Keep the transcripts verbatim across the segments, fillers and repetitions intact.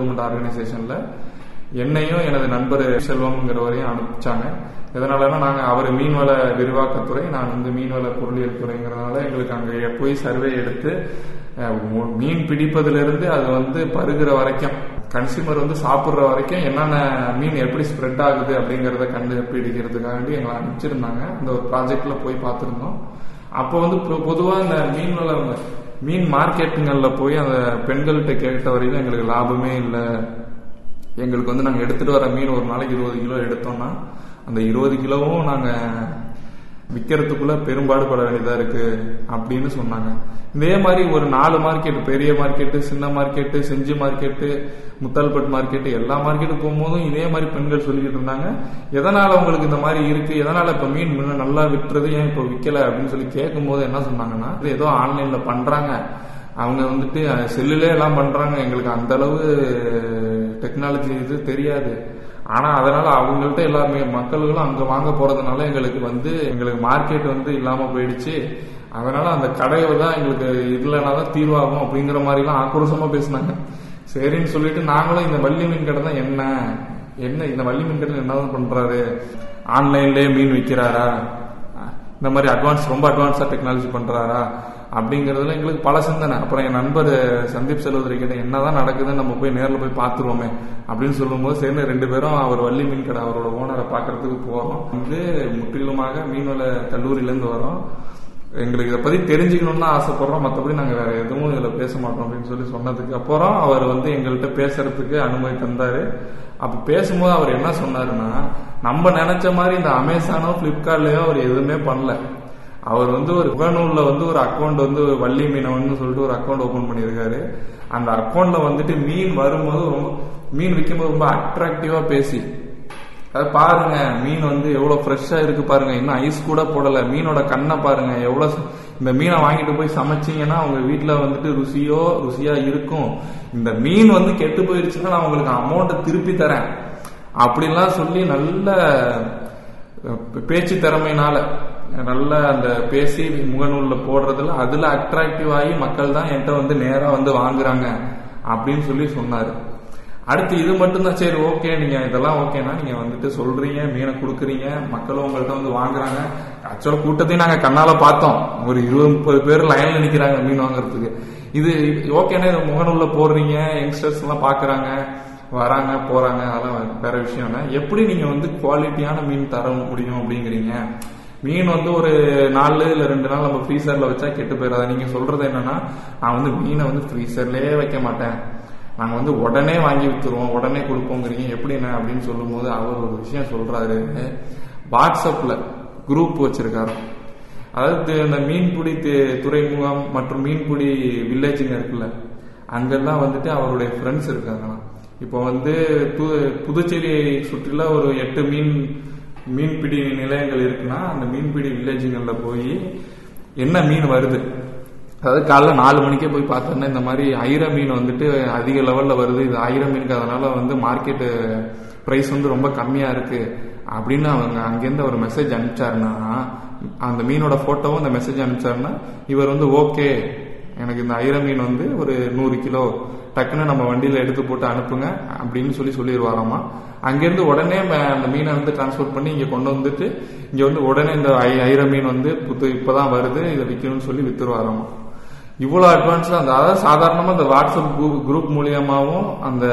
Government ஆர்கனைசேஷன்ல என்னையும் எனது நண்பர் செல்வம்ங்கிறவரையும் அனுப்பிச்சாங்க. எதனாலன்னா நாங்க அவர் மீன்வள விரிவாக்கத்துறை, நான் வந்து மீன்வள பொருளியல் துறைங்கிறதுனால எங்களுக்கு அங்க போய் சர்வே எடுத்து மீன் பிடிப்பதிலிருந்து அது வந்து பருகிற வரைக்கும் கன்சியூமர் வந்து சாப்பிட்ற வரைக்கும் என்னென்ன மீன் எப்படி ஸ்ப்ரெட் ஆகுது அப்படிங்கறத கண்டுபிடிக்கிறதுக்காண்டி எங்களை அனுப்பிச்சிருந்தாங்க. அந்த ஒரு ப்ராஜெக்ட்ல போய் பார்த்துருந்தோம். அப்போ வந்து பொதுவா இந்த மீன் வள மீன் மார்க்கெட்டுங்கள்ல போய் அந்த பெண்கள்கிட்ட கேட்ட வரையிலும் எங்களுக்கு லாபமே இல்லை. எங்களுக்கு வந்து நாங்க எடுத்துட்டு வர மீன் ஒரு நாளைக்கு இருபது கிலோ எடுத்தோம்னா அந்த இருபது கிலோவும் நாங்க விற்கிறதுக்குள்ள பெரும்பாடுபட வேண்டியதா இருக்கு அப்படின்னு சொன்னாங்க. இதே மாதிரி ஒரு நாலு மார்க்கெட், பெரிய மார்க்கெட்டு, சின்ன மார்க்கெட்டு, செஞ்சி மார்க்கெட்டு, முத்தால்பட் மார்க்கெட்டு, எல்லா மார்க்கெட்டு போகும்போதும் இதே மாதிரி பெண்கள் சொல்லிக்கிட்டு இருந்தாங்க. எதனால உங்களுக்கு இந்த மாதிரி இருக்கு, எதனால இப்ப மீன் நல்லா விட்டுறது, ஏன் இப்ப விற்கல அப்படின்னு சொல்லி கேட்கும் போது என்ன சொன்னாங்கன்னா, ஏதோ ஆன்லைன்ல பண்றாங்க, அவங்க வந்துட்டு செல்லுலே எல்லாம் பண்றாங்க, எங்களுக்கு அந்த அளவு டெக்னாலஜி இது தெரியாது. ஆனா அதனால அவங்கள்ட்ட எல்லாமே மக்களும் அங்க வாங்க போறதுனால எங்களுக்கு வந்து எங்களுக்கு மார்க்கெட் வந்து இல்லாம போயிடுச்சு. அதனால அந்த கடையை தான் எங்களுக்கு இல்லைனாதான் தீர்வாகும் அப்படிங்கிற மாதிரி எல்லாம் ஆக்ரோஷமா பேசினாங்க. சரின்னு சொல்லிட்டு நாங்களும் இந்த வள்ளி மீன் கடை தான் என்ன என்ன இந்த வள்ளி மீன் கடை என்னதான் பண்றாரு, ஆன்லைன்லயே மீன் விற்கிறாரா, இந்த மாதிரி அட்வான்ஸ் ரொம்ப அட்வான்ஸா டெக்னாலஜி பண்றாரா அப்படிங்கறதுல எங்களுக்கு பல சிந்தனை. அப்புறம் என் நண்பர் சந்தீப் செல்வதுரை கிட்ட என்னதான் நடக்குதுன்னு நம்ம போய் நேரில் போய் பார்த்துருவோமே அப்படின்னு சொல்லும் போது சேர்ந்து ரெண்டு பேரும் அவர் வள்ளி மீன் கடை அவரோட ஓனரை பாக்குறதுக்கு போறோம். வந்து முற்றிலுமாக மீன்வள கல்லூரியில இருந்து வரோம். எங்களுக்கு இதை பத்தி தெரிஞ்சுக்கணும்னு தான் ஆசைப்படுறோம், மற்றபடி நாங்க வேற எதுவும் இதுல பேச மாட்டோம் அப்படின்னு சொல்லி சொன்னதுக்கு அப்புறம் அவர் வந்து எங்கள்கிட்ட பேசுறதுக்கு அனுமதி தந்தாரு. அப்ப பேசும்போது அவர் என்ன சொன்னாருன்னா, நம்ம நினைச்ச மாதிரி இந்த அமேசானோ பிளிப்கார்ட்லயோ அவர் எதுவுமே பண்ணல. அவர் வந்து ஒரு முகநூல்ல வந்து ஒரு அக்கௌண்ட் வந்து வள்ளி மீனவன் சொல்லிட்டு ஒரு அக்கௌண்ட் ஓபன் பண்ணிருக்காரு. அந்த அக்கௌண்ட்ல வந்துட்டு மீன் வரும்போது ரொம்ப மீன் விற்கும்போது ரொம்ப அட்ராக்டிவா பேசி, அது பாருங்க மீன் வந்து எவ்வளவு ஃப்ரெஷ்ஷா இருக்கு பாருங்க, இன்னும் ஐஸ் கூட போடல, மீனோட கண்ணை பாருங்க எவ்வளவு, இந்த மீனை வாங்கிட்டு போய் சமைச்சீங்கன்னா உங்க வீட்டுல வந்துட்டு ருசியோ ருசியா இருக்கும், இந்த மீன் வந்து கெட்டு போயிருச்சுன்னா நான் உங்களுக்கு அமௌண்ட்டை திருப்பி தரேன் அப்படின்லாம் சொல்லி நல்ல பேச்சு திறமையினால நல்ல அந்த பேசி முகநூல்ல போடுறதுல அதுல அட்ராக்டிவ் ஆகி மக்கள் தான் என்கிட்ட வந்து நேரா வந்து வாங்குறாங்க அப்படின்னு சொல்லி சொன்னாரு. அடுத்து இது மட்டும்தான் சரி ஓகே, நீங்க இதெல்லாம் ஓகேனா நீங்க வந்துட்டு சொல்றீங்க, மீனை கொடுக்குறீங்க, மக்களும் உங்கள்கிட்ட வந்து வாங்குறாங்க. ஆக்சுவலா கூட்டத்தையும் நாங்க கண்ணால பார்த்தோம், ஒரு இருபது முப்பது பேர் லைன்ல நிக்கிறாங்க மீன் வாங்குறதுக்கு. இது ஓகேனா இது முகநூல்ல போடுறீங்க, யங்ஸ்டர்ஸ் எல்லாம் பாக்குறாங்க, வராங்க போறாங்க, அதெல்லாம் வேற விஷயம். எப்படி நீங்க வந்து குவாலிட்டியான மீன் தர முடியும் அப்படிங்கிறீங்க? மீன் வந்து ஒரு நாலு இல்ல ரெண்டு நாள் நம்ம ஃப்ரீசர்ல வச்சா கெட்டு போயிடாது. நீங்க சொல்றது என்னன்னா, நான் வந்து மீனை வந்து ஃப்ரீசர்லயே வைக்க மாட்டேன், நாங்க வந்து உடனே வாங்கி வித்துருவோம், உடனே கொடுப்போங்கிறீங்க, எப்படின்னா அப்படின்னு சொல்லும் போது அவர் ஒரு விஷயம் சொல்றாரு. வாட்ஸ்அப்ல குரூப் வச்சிருக்காரு, அதாவது இந்த மீன்பிடி துறைமுகம் மற்றும் மீன்பிடி வில்லேஜுங்க இருக்குல்ல, அங்கெல்லாம் வந்துட்டு அவருடைய ஃப்ரெண்ட்ஸ் இருக்காங்களாம். இப்போ வந்து புதுச்சேரியை சுற்றில ஒரு எட்டு மீன் மீன்பிடி நிலையங்கள் இருக்குன்னா அந்த மீன்பிடி வில்லேஜுங்கள்ல போய் என்ன மீன் வருது, அதாவது காலைல நாலு மணிக்கே போய் பார்த்தோன்னா இந்த மாதிரி ஐர மீன் வந்துட்டு அதிக லெவல்ல வருது, இது ஐர மீனுக்கு அதனால வந்து மார்க்கெட்டு பிரைஸ் வந்து ரொம்ப கம்மியா இருக்கு அப்படின்னு அவங்க அங்கேருந்து ஒரு மெசேஜ் அனுப்பிச்சாருன்னா, அந்த மீனோட போட்டோவும் இந்த மெசேஜ் அனுப்பிச்சாருன்னா இவர் வந்து ஓகே எனக்கு இந்த ஐர மீன் வந்து ஒரு நூறு கிலோ டக்குன்னு நம்ம வண்டியில எடுத்து போட்டு அனுப்புங்க அப்படின்னு சொல்லி சொல்லிடுவாராமா. அங்கிருந்து உடனே அந்த மீனை வந்து டிரான்ஸ்போர்ட் பண்ணி இங்க கொண்டு வந்துட்டு இங்க வந்து உடனே இந்த ஐர மீன் வந்து புத்து இப்பதான் வருது, இதை விற்கணும்னு சொல்லி வித்துருவாராமா. இவ்வளவு அட்வான்ஸா அந்த அதாவது சாதாரணமா இந்த வாட்ஸ்அப் குரூப் மூலியமாவும் அந்த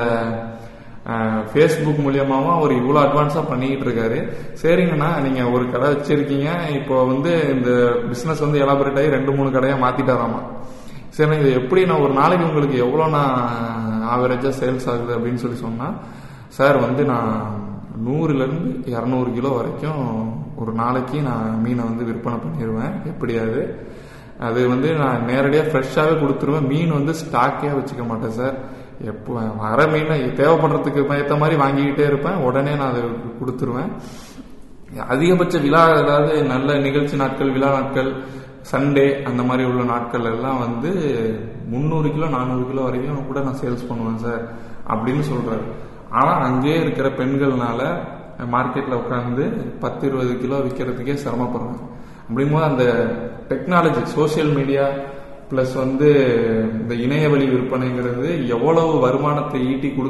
பேஸ்புக் மூலியமாவும் அவர் இவ்வளவு அட்வான்ஸா பண்ணிக்கிட்டு இருக்காரு. சரிங்கண்ணா, நீங்க ஒரு கடை வச்சிருக்கீங்க, இப்போ வந்து இந்த பிசினஸ் வந்து எலாபரேட் ஆகி ரெண்டு மூணு கடையா மாத்திட்டாராமா. சரி, இது எப்படி நான் ஒரு நாளைக்கு உங்களுக்கு எவ்வளவு நான் ஆவரேஜா சேல்ஸ் ஆகுது அப்படின்னு சொல்லி சொன்னா, சார் வந்து நான் நூறுல இருந்து இருநூறு கிலோ வரைக்கும் ஒரு நாளைக்கு நான் மீனை வந்து விற்பனை பண்ணிடுவேன் எப்படியாவது. அது வந்து நான் நேரடியாக ஃப்ரெஷ்ஷாகவே கொடுத்துருவேன், மீன் வந்து ஸ்டாக்கே வச்சுக்க மாட்டேன் சார், எப்போ வர மீனை தேவைப்படுறதுக்கு ஏற்ற மாதிரி வாங்கிக்கிட்டே இருப்பேன், உடனே நான் அதை கொடுத்துருவேன். அதிகபட்ச விழா, அதாவது நல்ல நிகழ்ச்சி நாட்கள், விழா நாட்கள், சண்டே அந்த மாதிரி உள்ள நாட்கள் எல்லாம் வந்து முந்நூறு கிலோ நானூறு கிலோ வரைக்கும் கூட நான் சேல்ஸ் பண்ணுவேன் சார் அப்படின்னு சொல்றாரு. ஆனா அங்கேயே இருக்கிற பெண்கள்னால மார்க்கெட்ல உட்காந்து பத்து இருபது கிலோ விற்கிறதுக்கே சிரமப்படுறாங்க. அப்படிங்கும்போது அந்த டெக்னாலஜி, சோசியல் மீடியா பிளஸ் வந்து இந்த இணையவழி விற்பனைங்கிறது எவ்வளவு வருமானத்தை ஈட்டி கொடு